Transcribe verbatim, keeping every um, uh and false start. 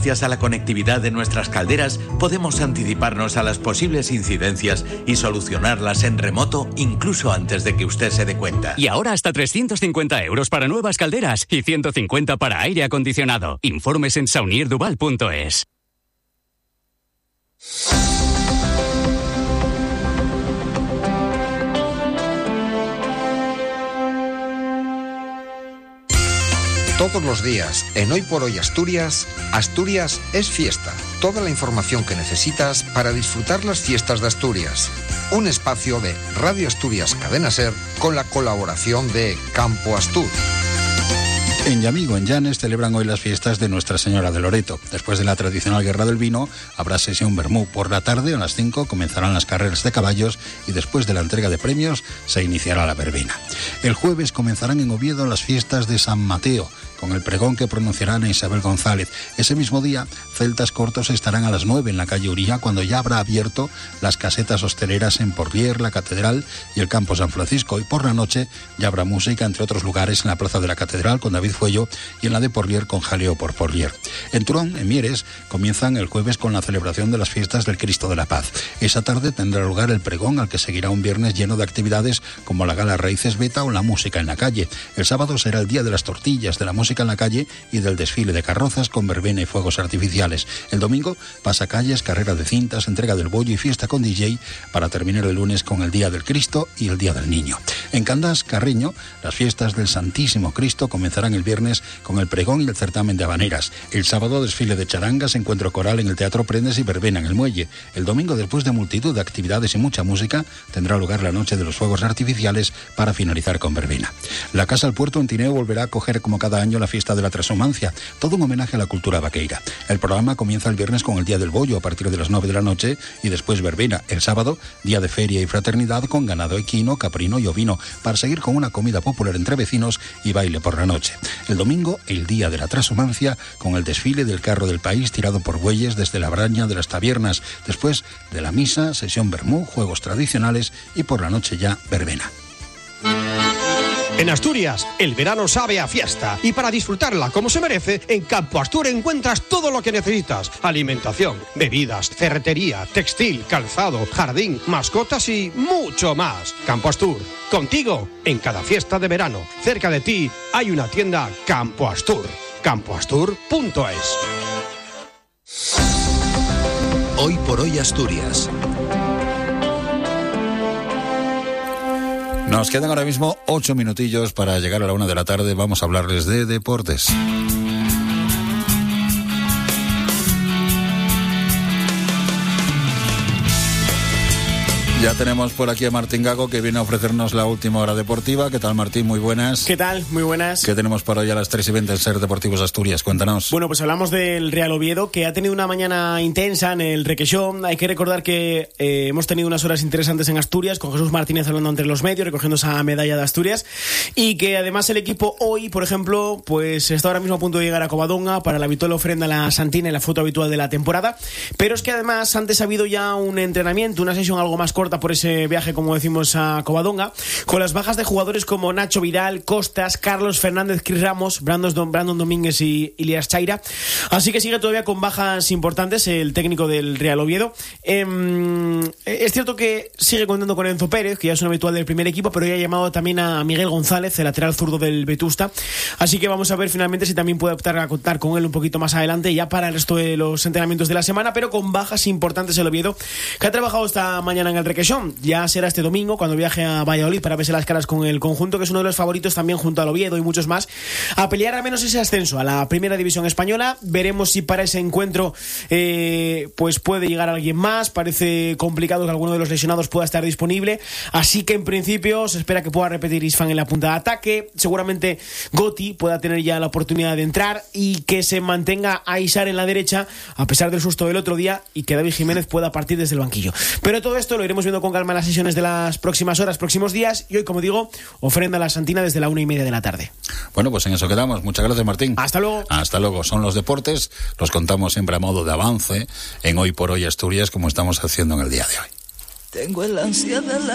Gracias a la conectividad de nuestras calderas, podemos anticiparnos a las posibles incidencias y solucionarlas en remoto incluso antes de que usted se dé cuenta. Y ahora hasta trescientos cincuenta euros para nuevas calderas y ciento cincuenta para aire acondicionado. Informes en saunier duval punto es. Todos los días, en Hoy por Hoy Asturias, Asturias es fiesta. Toda la información que necesitas para disfrutar las fiestas de Asturias. Un espacio de Radio Asturias Cadena Ser con la colaboración de Campo Astur. En Yamigo, en Llanes, celebran hoy las fiestas de Nuestra Señora de Loreto. Después de la tradicional Guerra del Vino, habrá sesión vermú. Por la tarde, a las cinco, comenzarán las carreras de caballos y después de la entrega de premios, se iniciará la verbena. El jueves comenzarán en Oviedo las fiestas de San Mateo, con el pregón que pronunciarán a Isabel González. Ese mismo día, celtas cortos estarán a las nueve en la calle Uría, cuando ya habrá abierto las casetas hosteleras en Porlier, la Catedral y el Campo San Francisco. Y por la noche ya habrá música, entre otros lugares, en la Plaza de la Catedral con David Fuello y en la de Porlier con Jaleo por Porlier. En Turón, en Mieres, comienzan el jueves con la celebración de las fiestas del Cristo de la Paz. Esa tarde tendrá lugar el pregón, al que seguirá un viernes lleno de actividades como la Gala Raíces Beta o la música en la calle. El sábado será el día de las tortillas, de la música en la calle y del desfile de carrozas con verbena y fuegos artificiales. El domingo, pasacalles, carrera de cintas, entrega del bollo y fiesta con D J, para terminar el lunes con el Día del Cristo y el Día del Niño. En Candás, Carreño, las fiestas del Santísimo Cristo comenzarán el viernes con el pregón y el certamen de habaneras. El sábado, desfile de charangas, encuentro coral en el Teatro Prendes y verbena en el Muelle. El domingo, después de multitud de actividades y mucha música, tendrá lugar la noche de los fuegos artificiales para finalizar con verbena. La Casa al Puerto en Tineo volverá a acoger como cada año la fiesta de la Transhumancia, todo un homenaje a la cultura vaqueira. El programa comienza el viernes con el Día del Bollo a partir de las nueve de la noche y después verbena. El sábado, día de feria y fraternidad con ganado equino, caprino y ovino, para seguir con una comida popular entre vecinos y baile por la noche. El domingo, el Día de la Transhumancia, con el desfile del carro del país tirado por bueyes desde la braña de las tabernas. Después de la misa, sesión vermú, juegos tradicionales y por la noche ya verbena. En Asturias, el verano sabe a fiesta y para disfrutarla como se merece, en Campo Astur encuentras todo lo que necesitas: alimentación, bebidas, ferretería, textil, calzado, jardín, mascotas y mucho más. Campo Astur, contigo en cada fiesta de verano. Cerca de ti hay una tienda Campo Astur, campo astur punto es. Hoy por Hoy Asturias. Nos quedan ahora mismo ocho minutillos para llegar a la una de la tarde. Vamos a hablarles de deportes. Ya tenemos por aquí a Martín Gago, que viene a ofrecernos la última hora deportiva. ¿Qué tal, Martín? Muy buenas. ¿Qué tal? Muy buenas. ¿Qué tenemos para hoy a las tres y veinte en Ser Deportivos Asturias? Cuéntanos. Bueno, pues hablamos del Real Oviedo, que ha tenido una mañana intensa en el Requexón. Hay que recordar que eh, hemos tenido unas horas interesantes en Asturias, con Jesús Martínez hablando entre los medios, recogiendo esa medalla de Asturias. Y que además el equipo hoy, por ejemplo, pues está ahora mismo a punto de llegar a Covadonga para la habitual ofrenda a la Santina y la foto habitual de la temporada. Pero es que además antes ha habido ya un entrenamiento, una sesión algo más corta por ese viaje, como decimos, a Covadonga, con las bajas de jugadores como Nacho Vidal, Costas, Carlos Fernández, Cris Ramos, Brandon, Brandon Domínguez y Ilias Chaira. Así que sigue todavía con bajas importantes el técnico del Real Oviedo. Eh, es cierto que sigue contando con Enzo Pérez, que ya es un habitual del primer equipo, pero ya ha llamado también a Miguel González, el lateral zurdo del Vetusta. Así que vamos a ver finalmente si también puede optar a contar con él un poquito más adelante, ya para el resto de los entrenamientos de la semana, pero con bajas importantes el Oviedo, que ha trabajado esta mañana en el Requexón. Ya será este domingo cuando viaje a Valladolid para verse las caras con el conjunto, que es uno de los favoritos también junto al Oviedo y muchos más, a pelear al menos ese ascenso a la primera división española. Veremos si para ese encuentro eh, pues puede llegar alguien más. Parece complicado que alguno de los lesionados pueda estar disponible, así que en principio se espera que pueda repetir Isfán en la punta de ataque. Seguramente Goti pueda tener ya la oportunidad de entrar y que se mantenga Aisar en la derecha a pesar del susto del otro día, y que David Jiménez pueda partir desde el banquillo. Pero todo esto lo iremos viendo con calma en las sesiones de las próximas horas, próximos días, y hoy, como digo, ofrenda a la Santina desde la una y media de la tarde. Bueno, pues en eso quedamos. Muchas gracias, Martín. Hasta luego. Hasta luego. Son los deportes, los contamos siempre a modo de avance en Hoy por Hoy Asturias, como estamos haciendo en el día de hoy. Tengo el ansia de la